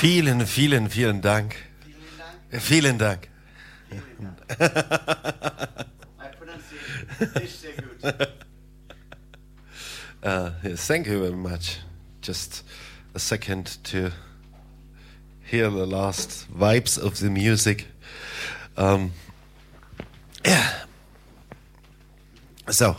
Vielen, vielen, vielen Dank. Vielen Dank. Yes, thank you very much. Just a second to hear the last vibes of the music. So,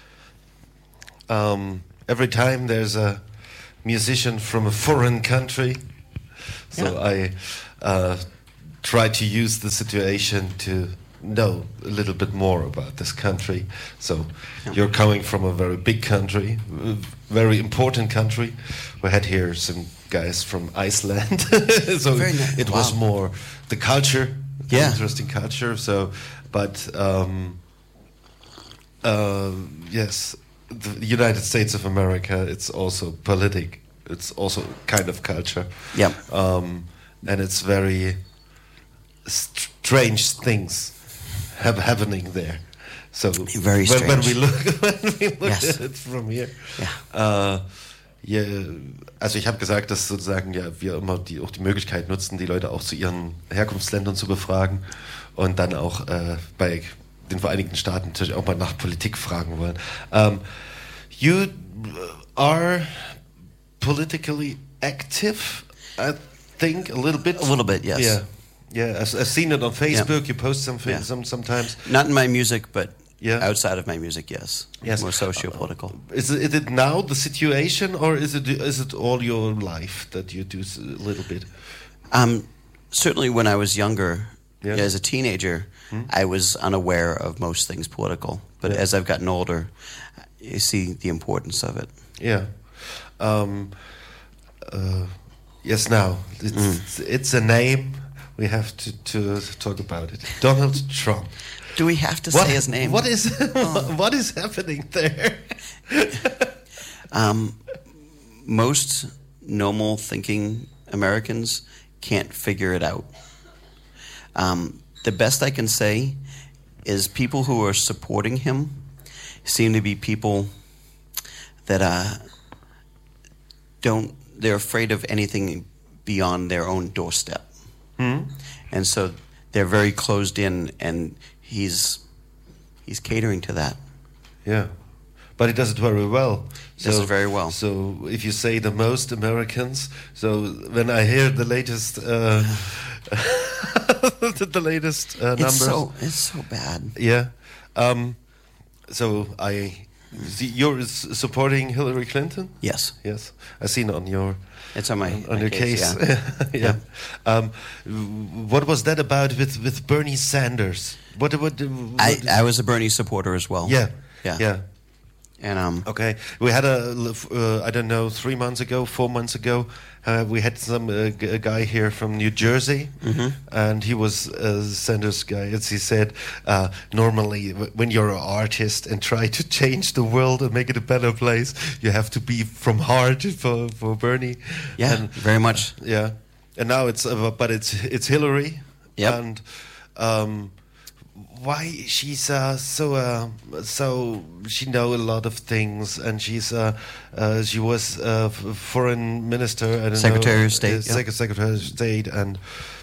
every time there's a musician from a foreign country, so I try to use the situation to know a little bit more about this country. So you're coming from a very big country, very important country. We had here some guys from Iceland, so it was more the culture, interesting culture. So, but yes, the United States of America, it's also politic. It's also kind of culture. Yeah. And it's very strange things happening there. So very strange. When we look yes. at it from here. Yeah. Also ich habe gesagt, dass sozusagen wir immer auch die Möglichkeit nutzen, die Leute auch zu ihren Herkunftsländern zu befragen und dann auch bei den Vereinigten Staaten natürlich auch mal nach Politik fragen wollen. You are politically active, I think, a little bit. A little bit, yes. Yeah. I've seen it on Facebook. You post sometimes. Not in my music, but outside of my music, yes. More socio-political. Is it now the situation, or is it all your life that you do a little bit? Certainly, when I was younger, as a teenager, I was unaware of most things political. But as I've gotten older, you see the importance of it. Yeah. Yes. Now it's a name. We have to talk about it. Donald Trump. Do we have to say his name? What is happening there? Most normal thinking Americans can't figure it out. The best I can say is people who are supporting him seem to be people that they're afraid of anything beyond their own doorstep. And so they're very closed in, and he's catering to that. Yeah, but he does it very well. Does it very well. So if you say the most Americans, so when I hear the latest numbers, it's so bad. Yeah. So you're supporting Hillary Clinton? Yes. I seen it on your. It's on your case. Yeah. What was that about with Bernie Sanders? What I was a Bernie supporter as well. Yeah. And okay, we had I don't know, 4 months ago, we had a guy here from New Jersey, and he was a Sanders guy. As he said, normally when you're an artist and try to change the world and make it a better place, you have to be from heart for Bernie. Yeah, and, very much. And now it's Hillary. Yep. And why she's so she know a lot of things, and she was foreign minister, Secretary of State, Secretary of State, and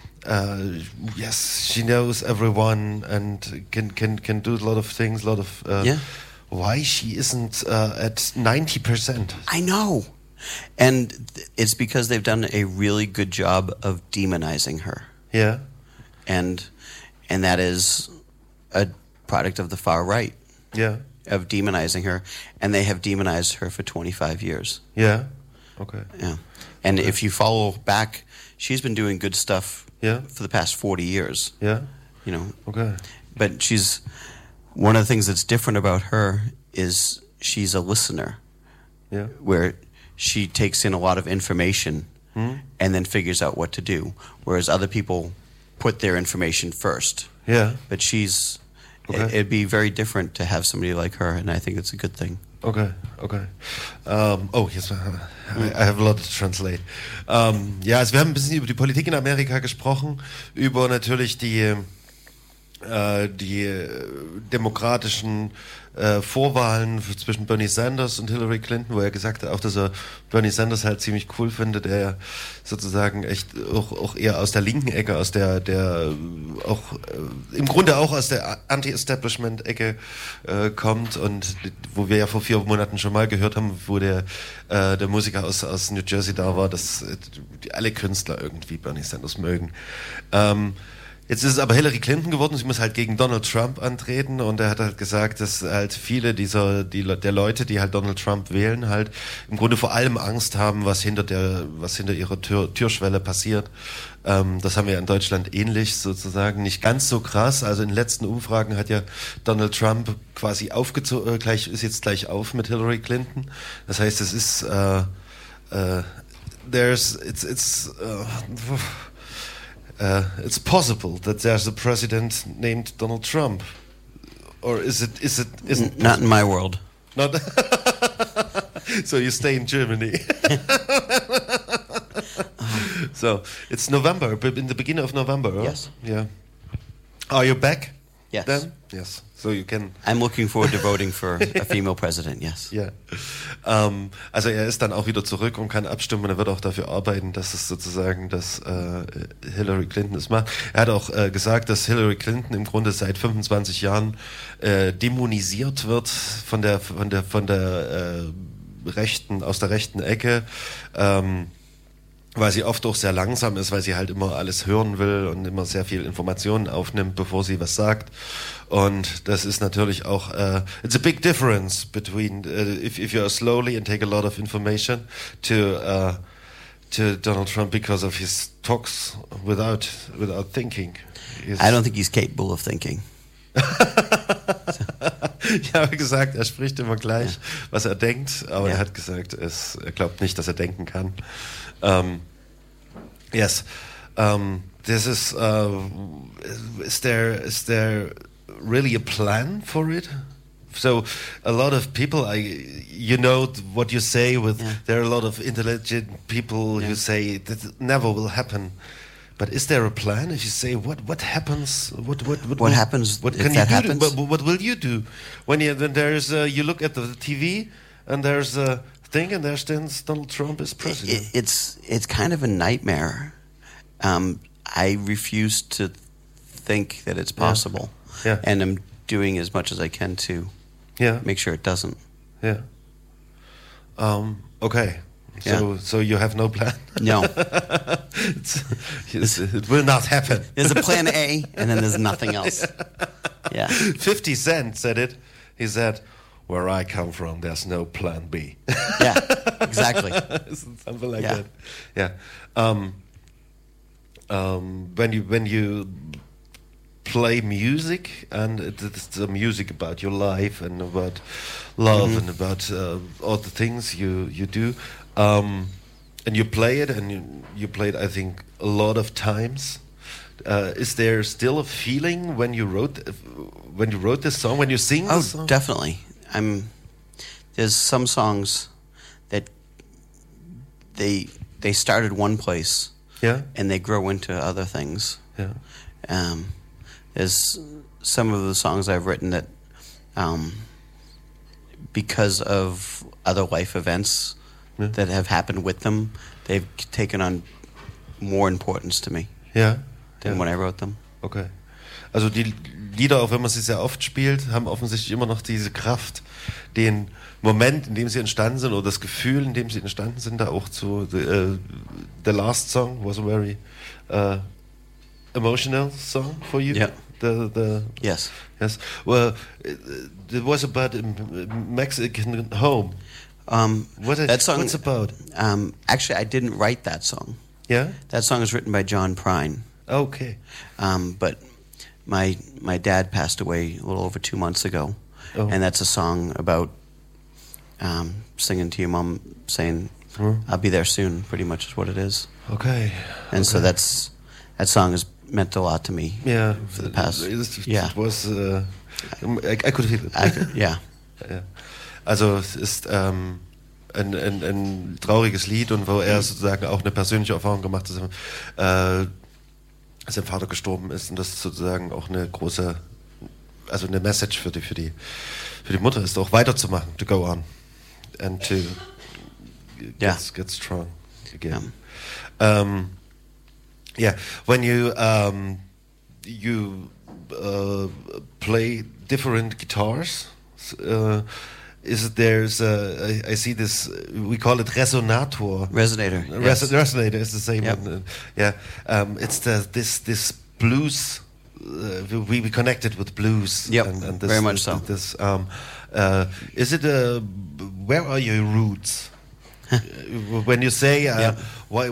yes, she knows everyone and can do a lot of things, why she isn't at 90%? I know, and it's because they've done a really good job of demonizing her. Yeah, and that is a product of the far right. Yeah. Of demonizing her, and they have demonized her for 25 years. Yeah. Okay. Yeah. And if you follow back, she's been doing good stuff for the past 40 years. Yeah. You know. Okay. But one of the things that's different about her is she's a listener. Yeah. Where she takes in a lot of information and then figures out what to do, whereas other people put their information first. Yeah. But it'd be very different to have somebody like her, and I think it's a good thing. Okay. Yes, I have a lot to translate. Also wir haben ein bisschen über die Politik in Amerika gesprochen, über natürlich die die demokratischen Vorwahlen zwischen Bernie Sanders und Hillary Clinton, wo er gesagt hat, auch dass er Bernie Sanders halt ziemlich cool findet, der sozusagen echt auch eher aus der linken Ecke, aus der auch im Grunde auch aus der Anti-Establishment-Ecke kommt, und wo wir ja vor 4 Monaten schon mal gehört haben, wo der Musiker aus New Jersey da war, dass alle Künstler irgendwie Bernie Sanders mögen. Jetzt ist es aber Hillary Clinton geworden, sie muss halt gegen Donald Trump antreten, und er hat halt gesagt, dass halt viele der Leute, die halt Donald Trump wählen, halt im Grunde vor allem Angst haben, was hinter ihrer Türschwelle passiert. Das haben wir in Deutschland ähnlich sozusagen, nicht ganz so krass. Also in den letzten Umfragen hat ja Donald Trump quasi ist jetzt gleich auf mit Hillary Clinton. Das heißt, es ist it's possible that there's a president named Donald Trump, or isn't Not in my world. not? So you stay in Germany. So it's November, but in the beginning of November. Huh? Yes. Yeah. Are you back? Yes. Then? Yes. So you can. I'm looking forward to voting for a female president, yes. Ja. Also er ist dann auch wieder zurück und kann abstimmen, und er wird auch dafür arbeiten, dass es sozusagen, dass Hillary Clinton es macht. Er hat auch gesagt, dass Hillary Clinton im Grunde seit 25 Jahren dämonisiert wird von der rechten, aus der rechten Ecke. Weil sie oft auch sehr langsam ist, weil sie halt immer alles hören will und immer sehr viel Informationen aufnimmt, bevor sie was sagt. Und das ist natürlich auch, it's a big difference between if you are slowly and take a lot of information to Donald Trump because of his talks without thinking. I don't think he's capable of thinking. Ich habe gesagt, er spricht immer gleich, was er denkt, aber Ja. er hat gesagt, er glaubt nicht, dass er denken kann. Yes. This is there really a plan for it? So a lot of people, what you say with, there are a lot of intelligent people who say that it never will happen. But is there a plan? If you say what happens, what happens What if can that you happens? do? What will you do when there's you look at the TV and there's a thing and there stands Donald Trump as president? It's kind of a nightmare. I refuse to think that it's possible, Yeah. and I'm doing as much as I can to Yeah. make sure it doesn't. Yeah. Okay. Yeah. So you have no plan? No. It will not happen. There's a plan A, and then there's nothing else. Yeah. 50 Cent said it. He said, "Where I come from, there's no plan B." Yeah, exactly. Something like Yeah. that. Yeah. When you play music, and it's the music about your life and about love and about all the things you do, and you play it, and you play it, I think, a lot of times. Is there still a feeling when you wrote this song, when you sing Oh, this song? definitely. There's some songs that they started one place, Yeah, and they grow into other things. yeah, There's some of the songs I've written that, because of other life events that have happened with them, they've taken on more importance to me yeah. than when I wrote them. Okay. Also die Lieder, auch wenn man sie sehr oft spielt, haben offensichtlich immer noch diese Kraft, den Moment, in dem sie entstanden sind, oder das Gefühl, in dem sie entstanden sind, da auch zu the last song was a very emotional song for you. Yeah. Yes. Yes. Well, it was about a Mexican home. That song, what's about? Actually, I didn't write that song. Yeah. That song is written by John Prine. Okay. But my dad passed away a little over 2 months ago, and that's a song about singing to your mom, saying, "I'll be there soon." Pretty much is what it is. Okay. And so that song has meant a lot to me. Yeah. For the past. It was. I could feel it. Yeah. Ja. Also es ist ein trauriges Lied, und wo er sozusagen auch eine persönliche Erfahrung gemacht hat. sein Vater gestorben ist und das sozusagen auch eine große, also eine Message für die Mutter ist, auch weiterzumachen, to go on and to get strong again. When you play different guitars, I see this, we call it resonator. Resonator. Resonator is the same. Yep. It's this blues. We connected with blues. Yep, and this, very much so. Is it where are your roots? When you say why,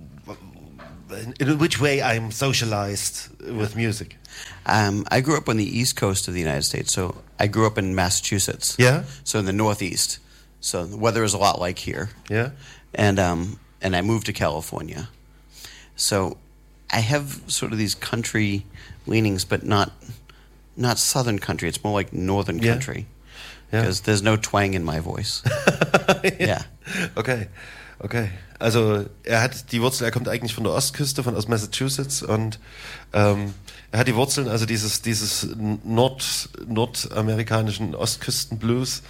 in which way I'm socialized with music? I grew up on the East Coast of the United States, so I grew up in Massachusetts. Yeah. So in the Northeast. So the weather is a lot like here. Yeah. And I moved to California. So I have sort of these country leanings, but not southern country. It's more like northern country. Because there's no twang in my voice. Yeah. Okay. Also er hat die Wurzel, er kommt eigentlich von der Ostküste, aus Massachusetts und er hat die Wurzeln, also dieses nordamerikanischen Ostküstenblues.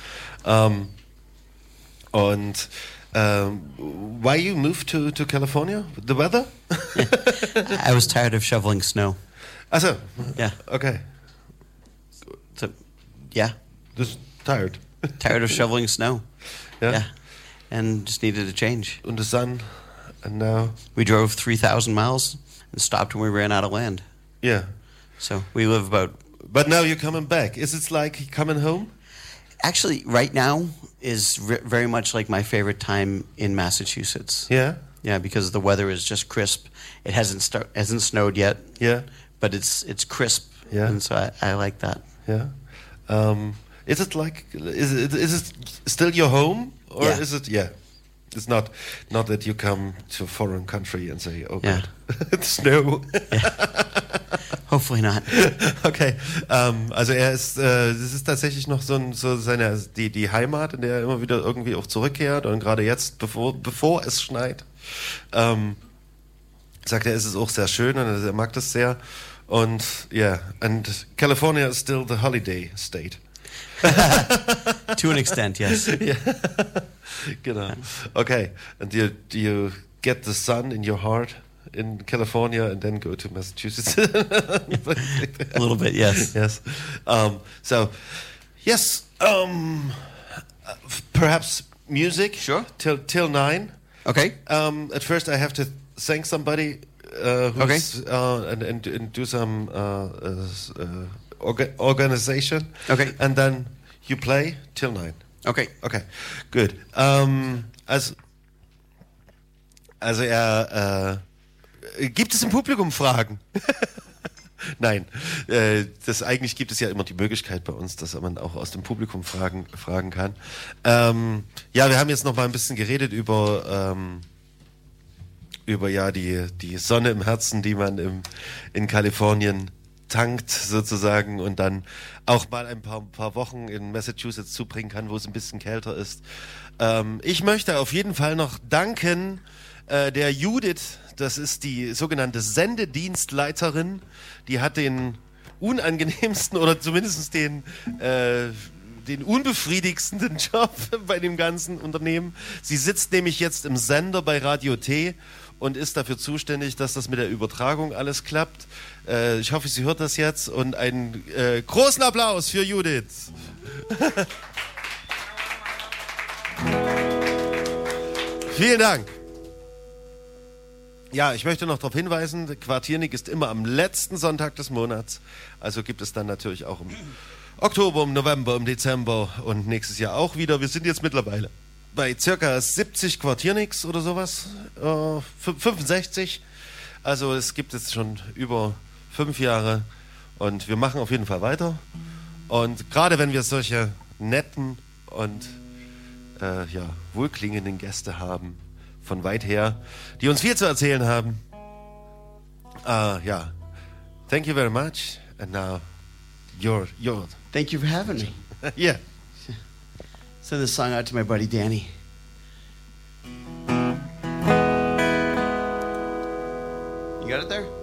Why you moved to California? The weather? I was tired of shoveling snow. Also, yeah. Okay. So, yeah. Just tired. Tired of shoveling snow. Yeah. And just needed a change. And the sun, and now we drove 3,000 miles and stopped when we ran out of land. Yeah. So we live about. But now you're coming back. Is it like coming home? Actually, right now is very much like my favorite time in Massachusetts. Yeah. Yeah, because the weather is just crisp. It hasn't snowed yet. Yeah. But it's crisp. Yeah. And so I like that. Yeah. Is it still your home, or is it? Yeah. It's not that you come to a foreign country and say, "Oh God, it's snow." Hopefully not. Okay. Also das ist tatsächlich noch die Heimat, in der er immer wieder irgendwie auch zurückkehrt und gerade jetzt, bevor es schneit, sagt er, ist es auch sehr schön und er mag das sehr und and California is still the holiday state. To an extent, yes. Yeah. Genau. Okay. And do you get the sun in your heart in California and then go to Massachusetts? A little bit, yes. Yes. Perhaps music. Sure. Till 9. Okay. At first, I have to thank somebody who's and do some organization. Okay. And then you play till 9. Okay. Okay. Good. Also gibt es im Publikum Fragen? Nein. Eigentlich gibt es ja immer die Möglichkeit bei uns, dass man auch aus dem Publikum fragen kann. Wir haben jetzt noch mal ein bisschen geredet über die Sonne im Herzen, die man in Kalifornien tankt sozusagen und dann auch mal ein paar Wochen in Massachusetts zubringen kann, wo es ein bisschen kälter ist. Ich möchte auf jeden Fall noch danken der Judith, das ist die sogenannte Sendedienstleiterin, die hat den unangenehmsten oder zumindest den unbefriedigendsten Job bei dem ganzen Unternehmen. Sie sitzt nämlich jetzt im Sender bei Radio T und ist dafür zuständig, dass das mit der Übertragung alles klappt. Ich hoffe, sie hört das jetzt und einen großen Applaus für Judith. Vielen Dank. Ja, ich möchte noch darauf hinweisen, Quartiernik ist immer am letzten Sonntag des Monats. Also gibt es dann natürlich auch im Oktober, im November, im Dezember und nächstes Jahr auch wieder. Wir sind jetzt mittlerweile bei circa 70 Quartierniks oder sowas, 65. Also es gibt es schon über 5 Jahre und wir machen auf jeden Fall weiter. Und gerade wenn wir solche netten und wohlklingenden Gäste haben, von weit her, die uns viel zu erzählen haben. Thank you very much. And now, you're. Thank you for having me. Yeah. Send this song out to my buddy Danny. You got it there?